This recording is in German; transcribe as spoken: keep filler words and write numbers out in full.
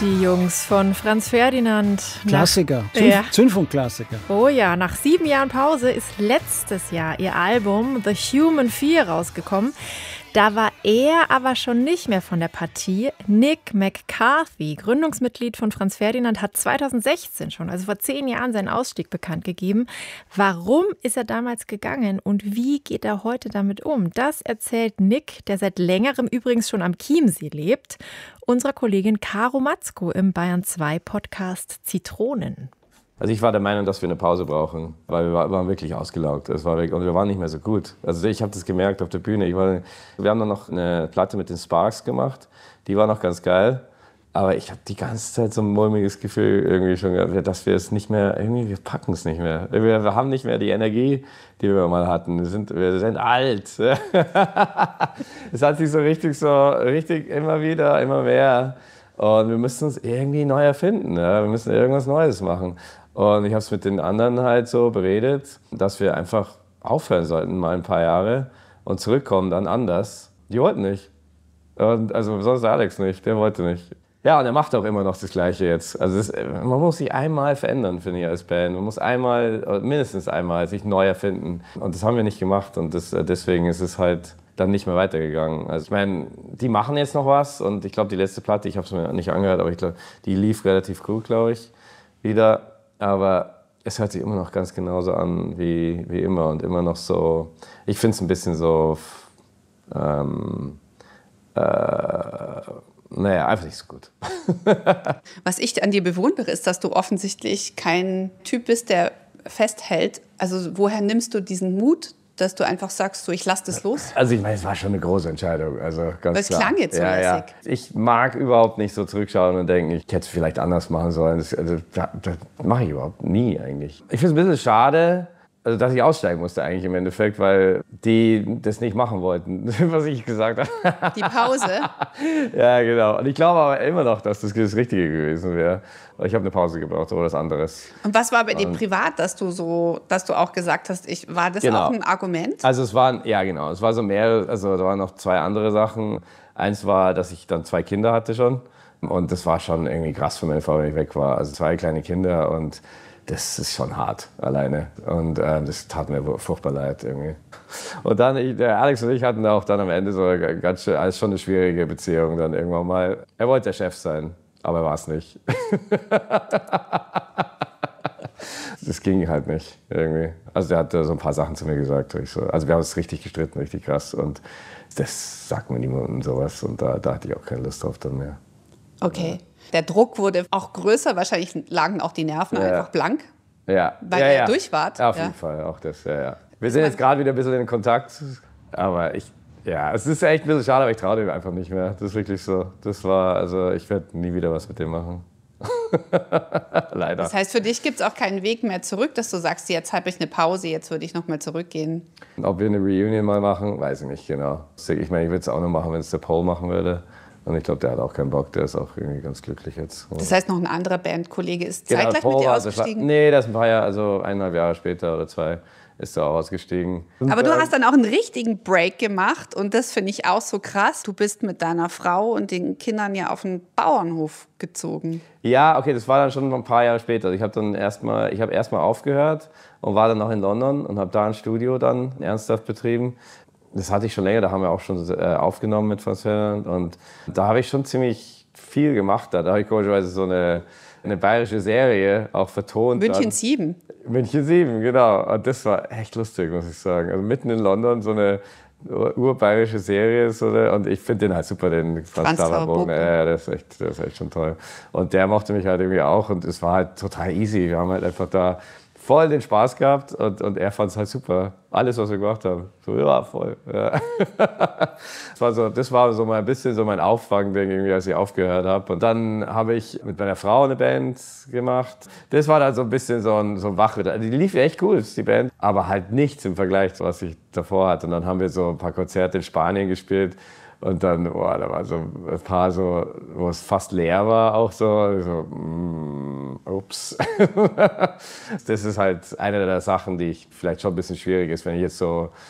Die Jungs von Franz Ferdinand. Klassiker, nach, Zünd, ja. Zündfunk-Klassiker. Oh ja, nach sieben Jahren Pause ist letztes Jahr ihr Album The Human Fear rausgekommen. Da war er aber schon nicht mehr von der Partie. Nick McCarthy, Gründungsmitglied von Franz Ferdinand, hat zweitausendsechzehn schon, also vor zehn Jahren, seinen Ausstieg bekannt gegeben. Warum ist er damals gegangen und wie geht er heute damit um? Das erzählt Nick, der seit längerem übrigens schon am Chiemsee lebt, unserer Kollegin Caro Matzko im Bayern zwei Podcast Zitronen. Also ich war der Meinung, dass wir eine Pause brauchen, weil wir waren wirklich ausgelaugt. Es war wirklich, und wir waren nicht mehr so gut. Also ich habe das gemerkt auf der Bühne. Ich war, wir haben dann noch eine Platte mit den Sparks gemacht. Die war noch ganz geil. Aber ich habe die ganze Zeit so ein mulmiges Gefühl irgendwie schon gehabt, dass wir es nicht mehr, irgendwie, wir packen es nicht mehr. Wir, wir haben nicht mehr die Energie, die wir mal hatten. Wir sind, wir sind alt. Es hat sich so richtig, so richtig immer wieder, immer mehr. Und wir müssen uns irgendwie neu erfinden. Ja? Wir müssen irgendwas Neues machen. Und ich habe es mit den anderen halt so beredet, dass wir einfach aufhören sollten, mal ein paar Jahre und zurückkommen dann anders. Die wollten nicht. Und also besonders Alex nicht, der wollte nicht. Ja, und er macht auch immer noch das Gleiche jetzt. Also das, man muss sich einmal verändern, finde ich, als Band. Man muss einmal, mindestens einmal, sich neu erfinden. Und das haben wir nicht gemacht. Und das, deswegen ist es halt dann nicht mehr weitergegangen. Also ich meine, die machen jetzt noch was. Und ich glaube, die letzte Platte, ich habe es mir nicht angehört, aber ich glaube, die lief relativ gut, glaube ich, wieder. Aber es hört sich immer noch ganz genauso an wie, wie immer. Und immer noch so, ich finde es ein bisschen so, ähm, äh, naja, einfach nicht so gut. Was ich an dir bewundere, ist, dass du offensichtlich kein Typ bist, der festhält. Also woher nimmst du diesen Mut, dass du einfach sagst, so ich lass das los? Also ich meine, es war schon eine große Entscheidung. Also ganz es klar. klang jetzt so ja, lässig. Ja. Ich mag überhaupt nicht so zurückschauen und denken, ich hätte es vielleicht anders machen sollen. Das, also, das, das mache ich überhaupt nie eigentlich. Ich finde es ein bisschen schade, also, dass ich aussteigen musste eigentlich im Endeffekt, weil die das nicht machen wollten, was ich gesagt habe. Die Pause? Ja, genau. Und ich glaube aber immer noch, dass das das Richtige gewesen wäre. Ich habe eine Pause gebraucht oder was anderes. Und was war bei dir privat, dass du so, dass du auch gesagt hast, ich, war das genau. auch ein Argument? Also es waren, ja genau, es war so mehrere, also da waren noch zwei andere Sachen. Eins war, dass ich dann zwei Kinder hatte schon. Und das war schon irgendwie krass für meine Frau, wenn ich weg war. Also zwei kleine Kinder und das ist schon hart, alleine. Und äh, das tat mir furchtbar leid irgendwie. Und dann, ich, der Alex und ich hatten auch dann am Ende so eine ganz schön, also schon eine schwierige Beziehung dann irgendwann mal. Er wollte der Chef sein, aber er war es nicht. Das ging halt nicht irgendwie. Also der hat so ein paar Sachen zu mir gesagt. Ich so, also wir haben uns richtig gestritten, richtig krass. Und das sagt mir niemandem sowas. Und da, da hatte ich auch keine Lust drauf dann mehr. Okay. Der Druck wurde auch größer, wahrscheinlich lagen auch die Nerven ja. einfach blank, ja. weil ja, ihr ja. durch wart. Auf ja. jeden Fall, auch das, ja, ja. Wir sind jetzt gerade wieder ein bisschen in Kontakt, aber ich, ja, es ist echt ein bisschen schade, aber ich traue dem einfach nicht mehr. Das ist wirklich so, das war, also ich werde nie wieder was mit dem machen. Leider. Das heißt, für dich gibt es auch keinen Weg mehr zurück, dass du sagst, jetzt habe ich eine Pause, jetzt würde ich noch mal zurückgehen. Ob wir eine Reunion mal machen, weiß ich nicht genau. Ich meine, ich würde es auch noch machen, wenn es der Paul machen würde. Und ich glaube, der hat auch keinen Bock, der ist auch irgendwie ganz glücklich jetzt. Das heißt, noch ein anderer Bandkollege ist genau, zeitgleich Paul mit dir war, ausgestiegen? War, nee, das ist ein paar Jahre, also eineinhalb Jahre später oder zwei ist er auch ausgestiegen. Und aber du dann, hast dann auch einen richtigen Break gemacht und das finde ich auch so krass. Du bist mit deiner Frau und den Kindern ja auf den Bauernhof gezogen. Ja, okay, das war dann schon ein paar Jahre später. Ich habe dann erstmal, ich habe erstmal aufgehört und war dann noch in London und habe da ein Studio dann ernsthaft betrieben. Das hatte ich schon länger, da haben wir auch schon äh, aufgenommen mit Franz Ferdinand und da habe ich schon ziemlich viel gemacht. Da, da habe ich komischerweise so eine, eine bayerische Serie auch vertont. München sieben. München sieben, genau. Und das war echt lustig, muss ich sagen. Also mitten in London so eine urbayerische Serie. So eine, und ich finde den halt super, den Franz Sauerbruch. Ja, das ist echt, das ist echt schon toll. Und der mochte mich halt irgendwie auch und es war halt total easy. Wir haben halt einfach da voll den Spaß gehabt und, und er fand es halt super. Alles, was wir gemacht haben. So, ja, voll. Ja. Das war so, das war so mal ein bisschen so mein Auffangding, irgendwie, als ich aufgehört habe. Und dann habe ich mit meiner Frau eine Band gemacht. Das war dann so ein bisschen so ein, so ein Wachritter. Die lief echt gut, die Band. Aber halt nichts im Vergleich zu was ich davor hatte. Und dann haben wir so ein paar Konzerte in Spanien gespielt. Und dann, boah, da war so ein paar so, wo es fast leer war, auch so, so mm, ups. Das ist halt eine der Sachen, die ich vielleicht schon ein bisschen schwierig ist, wenn ich jetzt so